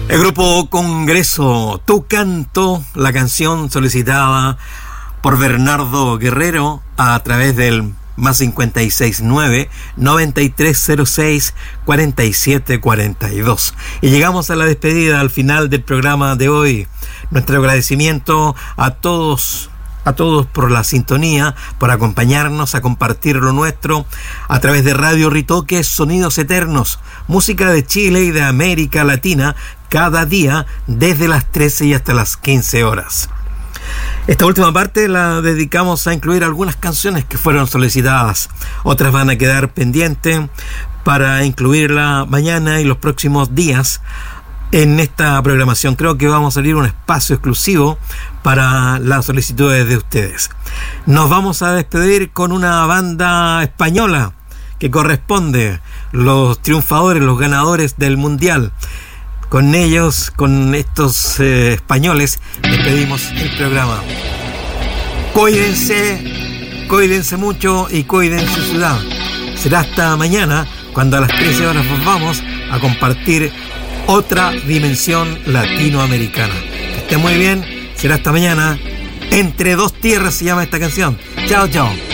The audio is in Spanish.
El grupo Congreso, Tu Canto, la canción solicitada por Bernardo Guerrero a través del más 569-9306-4742. Y llegamos a la despedida, al final del programa de hoy. Nuestro agradecimiento a todos por la sintonía, por acompañarnos, a compartir lo nuestro a través de Radio Ritoque, Sonidos Eternos, música de Chile y de América Latina, cada día desde las 13 y hasta las 15 horas. Esta última parte la dedicamos a incluir algunas canciones que fueron solicitadas. Otras van a quedar pendientes para incluirla mañana y los próximos días en esta programación. Creo que vamos a abrir un espacio exclusivo para las solicitudes de ustedes. Nos vamos a despedir con una banda española que corresponde, los triunfadores, los ganadores del Mundial. Con ellos, con estos españoles, despedimos el programa. Cuídense mucho y cuiden su ciudad. Será hasta mañana, cuando a las 13 horas nos vamos a compartir otra dimensión latinoamericana. Que esté muy bien, será hasta mañana. Entre dos tierras se llama esta canción. Chao, chao.